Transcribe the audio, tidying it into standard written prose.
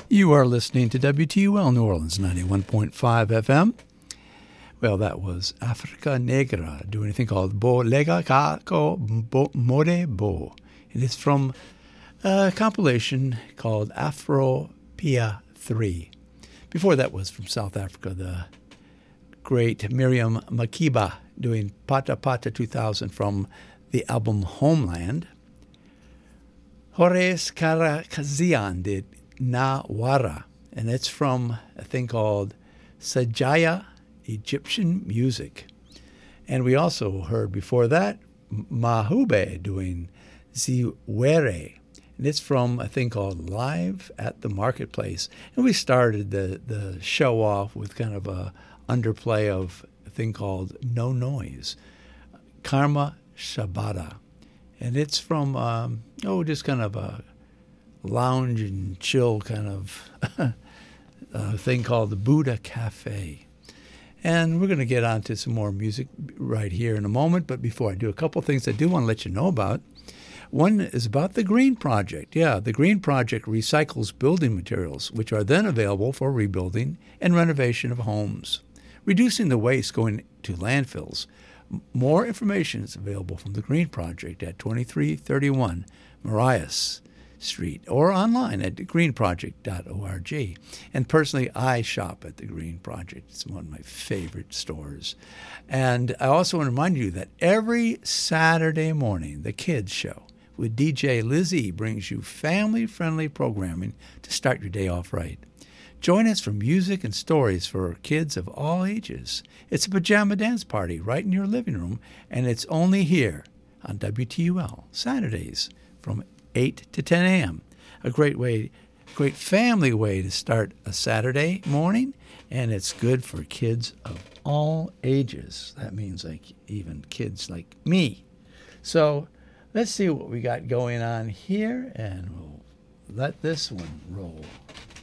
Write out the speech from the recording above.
You are listening to WTUL New Orleans 91.5 FM. Well, that was Africa Negra doing a thing called Bo Lega Kako More Bo. It is from a compilation called Afro Pia 3. Before that was from South Africa, the great Miriam Makeba doing Pata Pata 2000 from the album Homeland. Horace Karakazian did Nawara, and it's from a thing called Sajaya Egyptian Music. And we also heard before that Mahube doing Ziwere, and it's from a thing called Live at the Marketplace. And we started the show off with kind of a underplay of a thing called No Noise, Karma Shabada. And it's from, just kind of a lounge and chill kind of thing called the Buddha Cafe. And we're going to get on to some more music right here in a moment. But before I do, a couple things I do want to let you know about. One is about the Green Project. Yeah, the Green Project recycles building materials, which are then available for rebuilding and renovation of homes, reducing the waste going to landfills. More information is available from the Green Project at 2331 Marias Street or online at greenproject.org. And personally, I shop at the Green Project. It's one of my favorite stores. And I also want to remind you that every Saturday morning, the Kids Show with DJ Lizzie brings you family-friendly programming to start your day off right. Join us for music and stories for kids of all ages. It's a pajama dance party right in your living room, and it's only here on WTUL, Saturdays from 8 to 10 a.m. A great family way to start a Saturday morning, and it's good for kids of all ages. That means like even kids like me. So let's see what we got going on here, and we'll let this one roll.